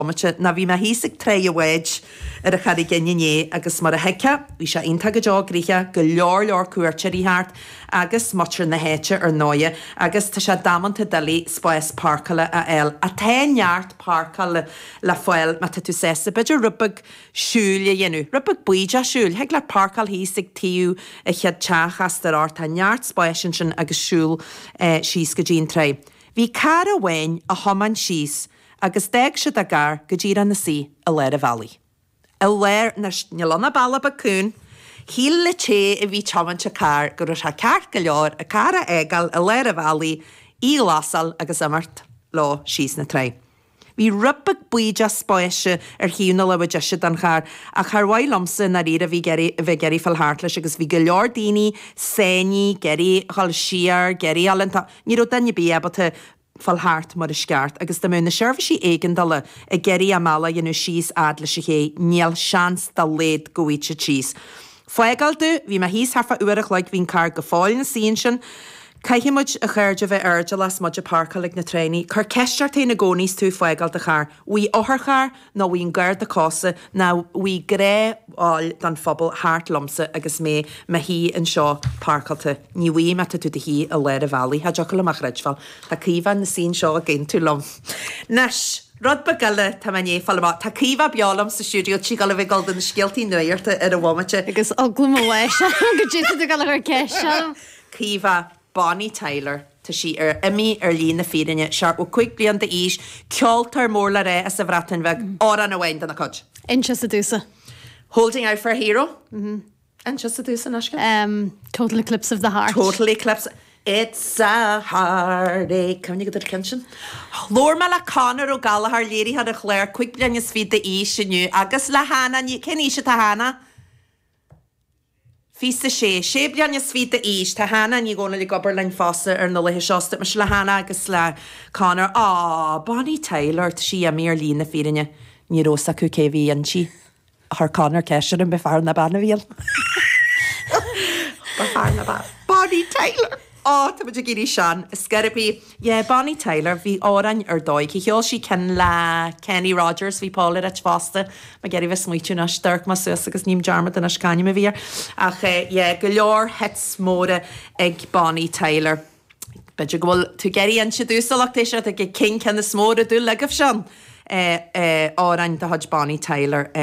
na bhí me hísigh tre bhid ar a charí gine agus mar a heice, bhí se inta go deá gríthe go leor cuairte íthart agus mutir na héite ar 9 agus tá se damananta dalí spáis pácaile a eil. A téneart pácaile le foiil me tú sésa beidir rubag siúla dhéanú. Rubag buide a siúil, heag le pácail hísigh tíú a chead teachas ar ár tá neart spáisin sin agus siúil síos go dín tre. Bhí car a bhain a thoman síos agus déag se a gar go ddír an na sí a leir a bhelaí. A leir na nealana balla bacún, híl le té a bhí teamhainte car gur se ceart go leor a cara égal a leir a bhelaí í lásal agus amart lá síos na tre. Bhí rubag buide spáise ar híúna le deise an char a charhhail lomsa na ríad a bhí geirí fallhartlas agus bhí go leor daoine séní, geirí hall siar, geirí alanta, ní ru danne bí abata fallhart mar a sceart agus do mún na seirbhísí éigendala a geirí amala dhéanú síos adla sé ché níl seans dal léad go bhíte síos. Foigaldu, bhí me híos harfa uirich leid hín car go fáil na síon sin, Caiimiid a chuirde bheith airde las muid a parcaigh na tréní, chur ceistartaí na gcóníos tú foiáil de char. Bhí óthchar nó bhíon gcuir de cosa ná bhí gré áil don phobal háart lomsa agus mé hí an seo parcalta. Ní bhí me tú de hí a leir a bhelaí, ha jocail amach reidfáil, Tá cíomhan na sín seo a gén tú lom. Nes, Rod bagala tá mané fallá, Tá cíomh beálam sa siúdiú tí gal bheith gal den na scialtaí nuirta ar a bhhaimete. Agus oglam a leis go dtí gal ar ceise. Cíomh Bonnie Tyler tá sí ar imi ar lína féidirine seart ó chuig blion de ís ceoltar mór le ré a sa bhratain bheith á an bhain den na cod. Inse sa dúsa. Holding out for a hero? Inse sa dúsa nasca? Total Eclipse of the Heart. Total Eclipse. It's a heartache. Can you get the attention? Lor me le canar ó galahar léirí had a chléir chuig blion is fí de ís sinniu agus le hána cin íse tá hána? Físta sé blian is svíta ís, tá hána ní gcóna le gobar lein fása ar na lethe seosta me le hána agus le canar Bonnie Tyler sí a mí lína féidirine ní rosa chu céhí an si th canar ceisiir an be fear na banna bhíal. Bonnie Tyler. Tá bud a géirí sean, scarabí, Bonnie Tyler, bhí árain ar dóig, heol sí cen le Kenny Rogers, bhí Paula at fásta, ma geirí bheith smuitiú na stark ma suas agus ním jarmad in a scanim a bhír, ach go leor het smóra ag Bonnie Tyler. Beidir gohfuil tú geirí an si dúsalachtéis a go cin cen na smóra dú legah sean árain de hud Bonnie Tyler.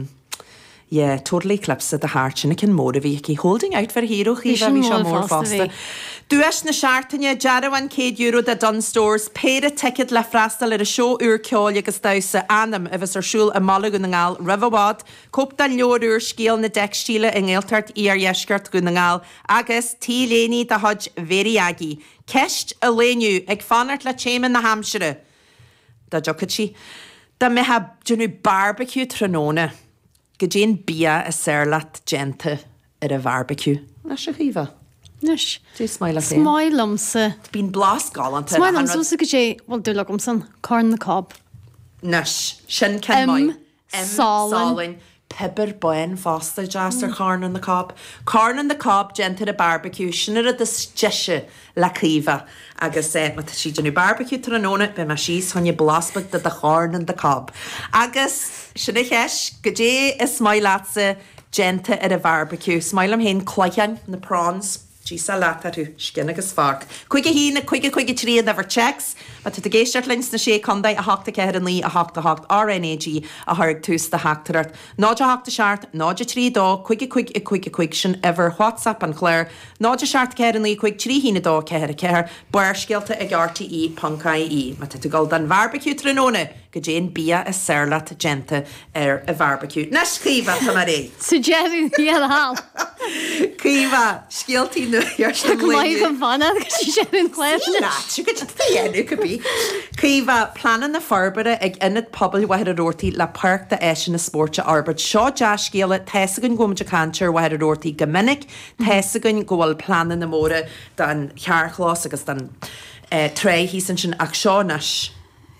Total Eclipse of the Heart sinna cin móra bhí cí holding out for a hero chi bhí se mór fásta. Dúis na seaartaine €100 de Dunn Stores, péad a ticket le freistal ar a seo úr ceáil agus dása anam a bheits ar siúil a malaú na ngáil ribhád, cóp dal leor úr scéal na decstíle in ggéaltart ar dheisceart go na ngáil, agus tí léní de hud very agé. Ceist a léniu ag fanart le téman na Hampshire. Da jocad si. Da me ha dúnú barbecue tróna. Go dén bia a serlat gente ar a barbecue. Na se chiva. Nes. Tú smail a sé. Smailumsa. Bín blas galanta. Smailumsa go dé, well, dú lagumsan, corn the cob. Nes. Sin cen mai. Salin. Pepper boen fásta jazz ar corn on the cob. Corn on the cob, gente ar a barbecue. Sin ar a disjeise la chiva. Agus ma si dynnu barbecue tróna, be ma sís honne blasbag de corn on the cob. Agus, sin eich eis, go dé is smailátsa gente ar a barbecue. Smail am hen cloian na prawns. Gisa lata tú, skin agus farc. Cuige hína, cuige trí never checks, but to the géisteart lins na sé condai a hachta ceir an lí a hachta RNAG a harg tús da hachtarart. Nád a hachta seart, nád a trí dó, cuige sin ever WhatsApp an chléir, nád a seart ceir an lí cuig trí hína dó ceir a ceir, buir scialta ag RTE Punkai. Ma tu gal dan barbecue tróna, go dén bia a serlat gente ar a barbecue. Nes cífa tá mar é. Suggesting the hal. Cífa, scialtí Like an fanna sí sé in chléir. Si go dhéanú go bí. Cíomh planan na farbara ag inad pobl wahead a roirtaí le parc de éisi na spórte arbeit. Seo deas céala tesagann gomuid a cantir wahead a roirtaí gomininic, tesagann gohfuil planan na móra dan chearchlás agus dan tré hí san sin ach seánas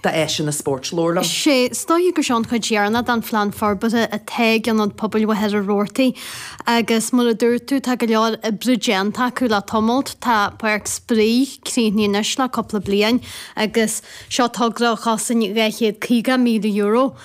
tá éis na sport lóla. sé stoi go seán chuidéarna an flan farbata a teig an pobl wa head a roirtaí agus mar a dúir tú tá go leor a brugenta chu le tomult tá park sprí críní neis le coppla blian agus seo tugra chasan €100,000